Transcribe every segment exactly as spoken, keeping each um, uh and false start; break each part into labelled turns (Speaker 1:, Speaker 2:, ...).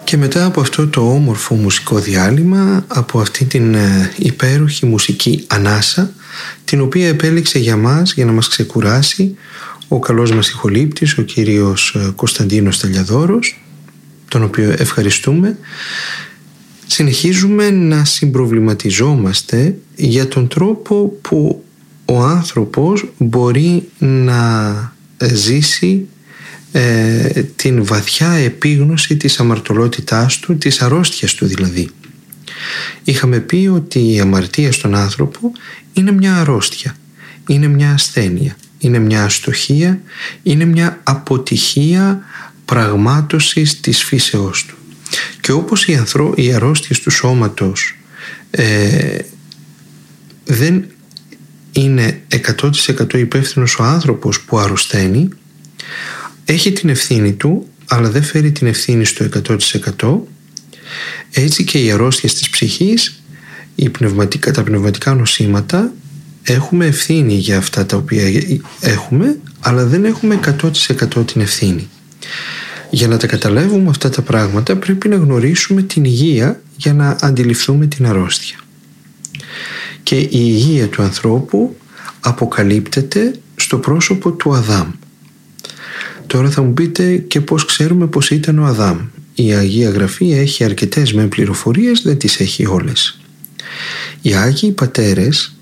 Speaker 1: Και μετά από αυτό το όμορφο μουσικό διάλειμμα, από αυτή την υπέροχη μουσική ανάσα, την οποία επέλεξε για μας, για να μας ξεκουράσει, ο καλός μας ηχολήπτης, ο κύριος Κωνσταντίνος Τελιαδόρος, τον οποίο ευχαριστούμε, συνεχίζουμε να συμπροβληματιζόμαστε για τον τρόπο που ο άνθρωπος μπορεί να ζήσει ε, την βαθιά επίγνωση της αμαρτωλότητάς του, της αρρώστιας του δηλαδή. Είχαμε πει ότι η αμαρτία στον άνθρωπο είναι μια αρρώστια, είναι μια ασθένεια, είναι μια αστοχία, είναι μια αποτυχία πραγμάτωσης της φύσεώς του. Και όπως οι, ανθρω... οι αρρώστιες του σώματος ε, δεν είναι εκατό τοις εκατό υπεύθυνος ο άνθρωπος που αρρωσταίνει, έχει την ευθύνη του, αλλά δεν φέρει την ευθύνη στο εκατό τοις εκατό. Έτσι και οι αρρώστιες της ψυχής, οι πνευματικά, τα πνευματικά νοσήματα, έχουμε ευθύνη για αυτά τα οποία έχουμε, αλλά δεν έχουμε εκατό τοις εκατό την ευθύνη. Για να τα καταλάβουμε αυτά τα πράγματα πρέπει να γνωρίσουμε την υγεία για να αντιληφθούμε την αρρώστια. Και η υγεία του ανθρώπου αποκαλύπτεται στο πρόσωπο του Αδάμ. Τώρα θα μου πείτε, και πώς ξέρουμε πώς ήταν ο Αδάμ? Η Αγία Γραφή έχει αρκετές με πληροφορίες, δεν τις έχει όλες. Οι Άγιοι Πατέρες,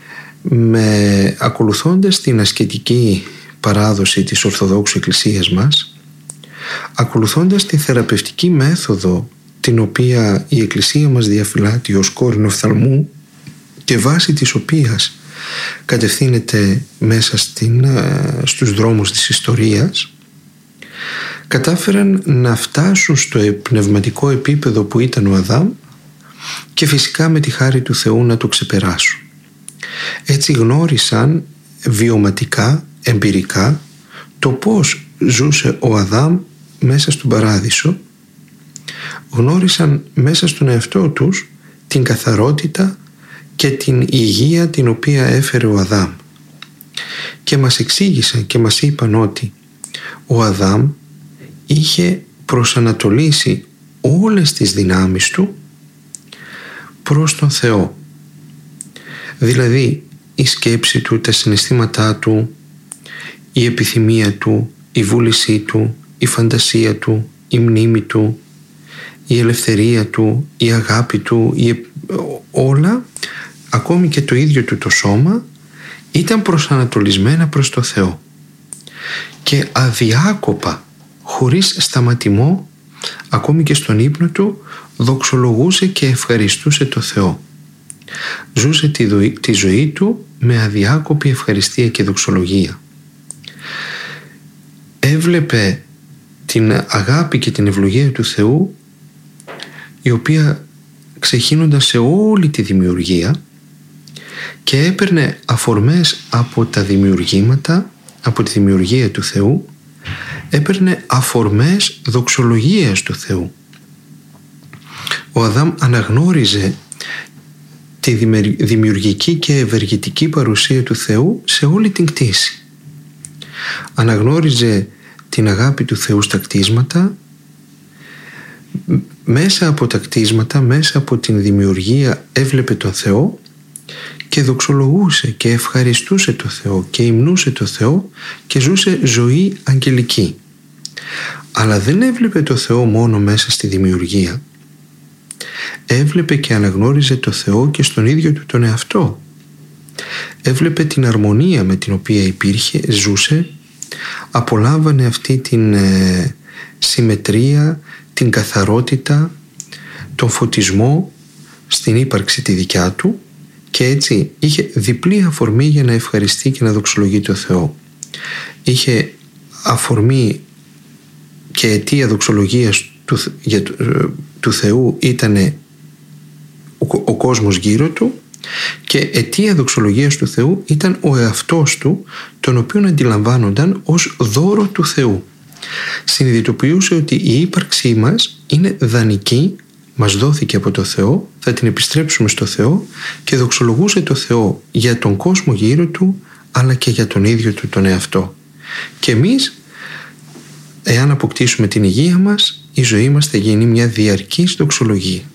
Speaker 1: με, ακολουθώντας την ασκητική παράδοση της Ορθοδόξου Εκκλησίας μας, ακολουθώντας τη θεραπευτική μέθοδο την οποία η Εκκλησία μας διαφυλάττει ως κόρηνο οφθαλμού και βάσει της οποίας κατευθύνεται μέσα στην, στους δρόμους της ιστορίας, κατάφεραν να φτάσουν στο πνευματικό επίπεδο που ήταν ο Αδάμ και φυσικά με τη χάρη του Θεού να το ξεπεράσουν. Έτσι γνώρισαν βιωματικά, εμπειρικά, το πώς ζούσε ο Αδάμ μέσα στον παράδεισο, γνώρισαν μέσα στον εαυτό τους την καθαρότητα και την υγεία την οποία έφερε ο Αδάμ, και μας εξήγησαν και μας είπαν ότι ο Αδάμ είχε προσανατολίσει όλες τις δυνάμεις του προς τον Θεό. Δηλαδή η σκέψη του, τα συναισθήματά του, η επιθυμία του, η βούλησή του, η φαντασία του, η μνήμη του, η ελευθερία του, η αγάπη του, η... όλα, ακόμη και το ίδιο του το σώμα, ήταν προσανατολισμένα προς το Θεό. Και αδιάκοπα, χωρίς σταματημό, ακόμη και στον ύπνο του, δοξολογούσε και ευχαριστούσε το Θεό. Ζούσε τη, δο... τη ζωή του με αδιάκοπη ευχαριστία και δοξολογία. Έβλεπε την αγάπη και την ευλογία του Θεού, η οποία ξεχύνονταν σε όλη τη δημιουργία, και έπαιρνε αφορμές από τα δημιουργήματα, από τη δημιουργία του Θεού, έπαιρνε αφορμές δοξολογίας του Θεού. Ο Αδάμ αναγνώριζε τη δημιουργική και ευεργετική παρουσία του Θεού σε όλη την κτήση. Αναγνώριζε την αγάπη του Θεού στα κτίσματα, μέσα από τα κτίσματα, μέσα από την δημιουργία έβλεπε τον Θεό και δοξολογούσε και ευχαριστούσε το Θεό και υμνούσε το Θεό και ζούσε ζωή αγγελική. Αλλά δεν έβλεπε το Θεό μόνο μέσα στη δημιουργία. Έβλεπε και αναγνώριζε το Θεό και στον ίδιο του τον εαυτό. Έβλεπε την αρμονία με την οποία υπήρχε, ζούσε, απολάμβανε αυτή την ε, συμμετρία, την καθαρότητα, τον φωτισμό στην ύπαρξη τη δικιά του, και έτσι είχε διπλή αφορμή για να ευχαριστεί και να δοξολογεί το Θεό. Είχε αφορμή και αιτία δοξολογίας του, για, του Θεού ήταν ο, ο κόσμος γύρω του, και αιτία δοξολογίας του Θεού ήταν ο εαυτός του, τον οποίον αντιλαμβάνονταν ως δώρο του Θεού. Συνειδητοποιούσε ότι η ύπαρξή μας είναι δανεική, μας δόθηκε από το Θεό, θα την επιστρέψουμε στο Θεό, και δοξολογούσε το Θεό για τον κόσμο γύρω του, αλλά και για τον ίδιο του τον εαυτό. Και εμείς εάν αποκτήσουμε την υγεία μας, η ζωή μας θα γίνει μια διαρκής δοξολογία.